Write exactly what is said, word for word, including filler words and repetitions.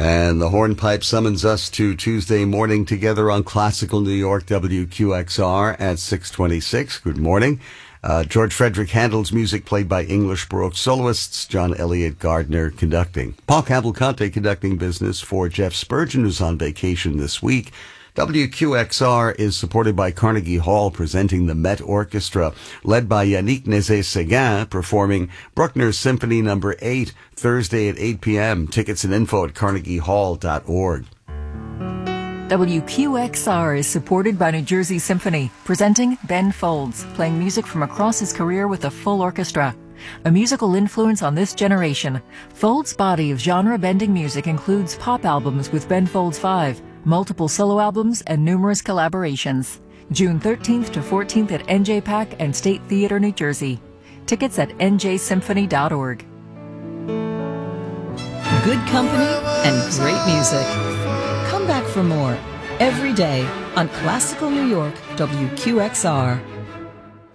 And the hornpipe summons us to Tuesday morning together on Classical New York W Q X R at six twenty-six. Good morning. Uh, George Frederick Handel's music played by English Baroque soloists, John Elliott Gardner conducting. Paul Cavalcante conducting business for Jeff Spurgeon, who's on vacation this week. W Q X R is supported by Carnegie Hall, presenting the Met Orchestra, led by Yannick Nézet-Séguin, performing Bruckner's Symphony Number eight, Thursday at eight p.m. Tickets and info at carnegie hall dot org. W Q X R is supported by New Jersey Symphony, presenting Ben Folds, playing music from across his career with a full orchestra. A musical influence on this generation, Folds' body of genre-bending music includes pop albums with Ben Folds five, multiple solo albums, and numerous collaborations. June thirteenth to fourteenth at N J PAC and State Theater, New Jersey. Tickets at n j symphony dot org. Good company and great music. Come back for more every day on Classical New York W Q X R.